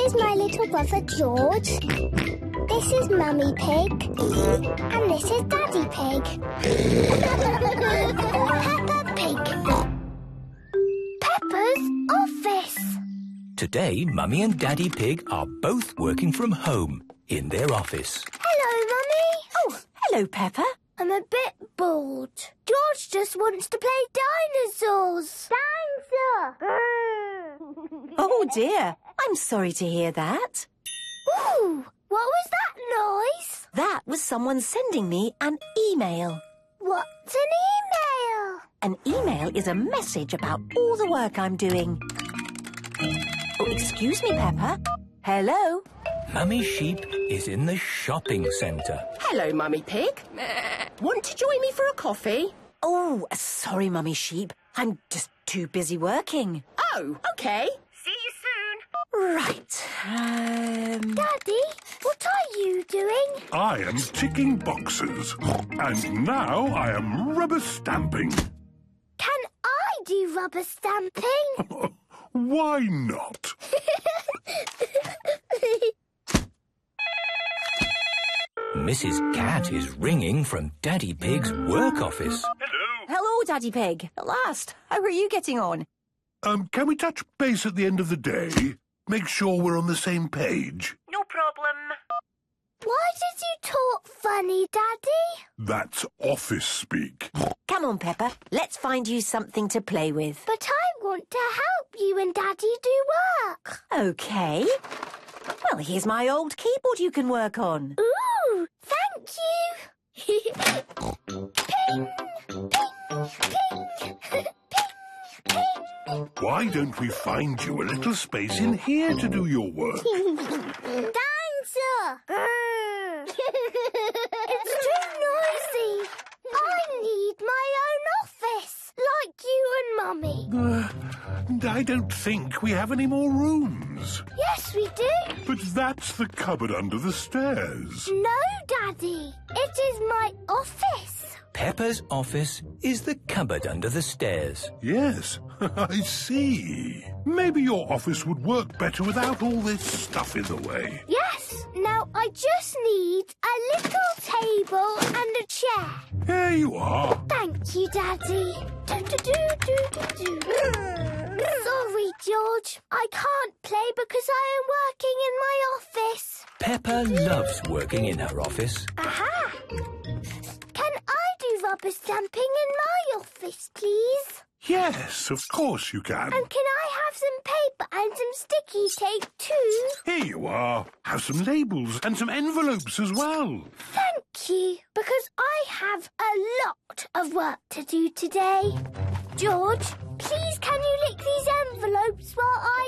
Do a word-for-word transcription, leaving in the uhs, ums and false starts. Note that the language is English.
is my little brother George. This is Mummy Pig. And this is Daddy Pig. Peppa Pig. Peppa's office. Today, Mummy and Daddy Pig are both working from home in their office. Hello, Mummy. Oh, hello, Peppa. I'm a bit bored. George just wants to play dinosaurs. Dinosaur! Oh, dear. I'm sorry to hear that. Ooh, what was that noise? That was someone sending me an email. What's an email? An email is a message about all the work I'm doing. Oh, excuse me, Peppa. Hello? Mummy Sheep is in the shopping centre. Hello, Mummy Pig. Want to join me for a coffee? Oh, sorry, Mummy Sheep. I'm just too busy working. Oh, OK. See you soon. Right. Um... Daddy, what are you doing? I am ticking boxes. And now I am rubber stamping. Can I do rubber stamping? Why not? Missus Cat is ringing from Daddy Pig's work office. Hello. Hello, Daddy Pig. At last. How are you getting on? Um, can we touch base at the end of the day? Make sure we're on the same page. No problem. Why did you talk funny, Daddy? That's office speak. Come on, Peppa. Let's find you something to play with. But I want to help you and Daddy do work. OK. Well, here's my old keyboard you can work on. Ooh, thank you. Ping, ping, ping, ping, ping. Why don't we find you a little space in here to do your work? Dinosaur! It's too noisy. I need my own office, like you and Mummy. Uh, I don't think we have any more rooms. Yes, we do. But that's the cupboard under the stairs. No, Daddy. It is my office. Peppa's office is the cupboard under the stairs. Yes, I see. Maybe your office would work better without all this stuff in the way. Yes. Now I just need a little table and a chair. Here you are. Thank you, Daddy. Do, do, do, do, do, do. Sorry, George. I can't play because I am working in my office. Peppa loves working in her office. Aha! Can I do rubber stamping in my office, please? Yes, of course you can. And can I have some paper and some sticky tape too? Here you are. Have some labels and some envelopes as well. Thank you, because I have a lot of work to do today. George, please can you lick these envelopes while I